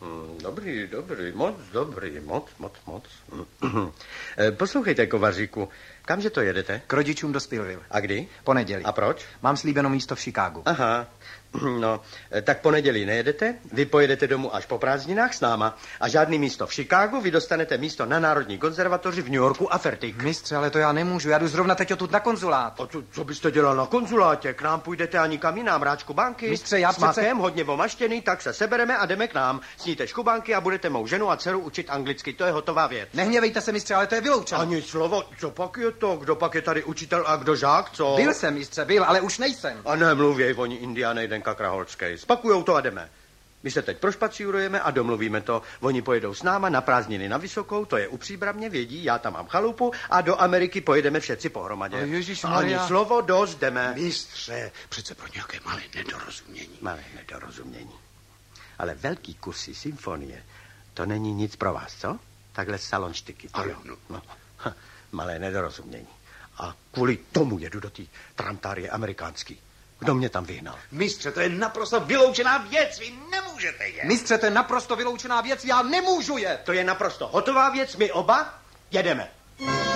Dobrý, moc dobrý, moc. Poslouchejte, Kovaříku, kamže to jedete? K rodičům do Spillville. A kdy? Pondělí. A proč? Mám slíbeno místo v Chicagu. Aha, no, tak pondělí nejedete, vy pojedete domů až po prázdninách s náma a žádný místo v Chicagu, vy dostanete místo na Národní konzervatoři v New Yorku a fertik. Mistře, ale to já nemůžu, já jdu zrovna teď odtud na konzulát. A co byste dělal na konzulátě? K nám půjdete a nikam jinam, rád škubánky? Mistře, já s makem, hodně omaštěný, tak se sebereme a jdeme k nám. Sníte škubánky a budete mou ženu a dceru učit anglicky, to je hotová věc. Nehněvejte se, mistře, ale to je vyloučeno. Ani slovo, co pak je to? Kdo pak je tady učitel a kdo žák, co? Byl jsem, mistře, byl, ale už nejsem. A nemluvěj, oni Indiány, jeden kakraholský. Spakujou to a jdeme. My se teď prošpacírujeme a domluvíme to. Oni pojedou s náma na prázdniny na Vysokou, to je u Příbramě, vědí, já tam mám chalupu a do Ameriky pojedeme všetci pohromadě. Ježišmarja. Ani slovo, dost, jdeme. Mistře, přece pro nějaké malé nedorozumění. Malé nedorozumění. Ale velký kusy symfonie, to není nic pro vás, co? Takhle salonštiky. No. Malé nedorozumění. A kvůli tomu jedu do té tramtárie amerikánský. Kdo mě tam vyhnal? Mistře, to je naprosto vyloučená věc, vy nemůžete jet. Mistře, to je naprosto vyloučená věc, já nemůžu jet. To je naprosto hotová věc, my oba jedeme.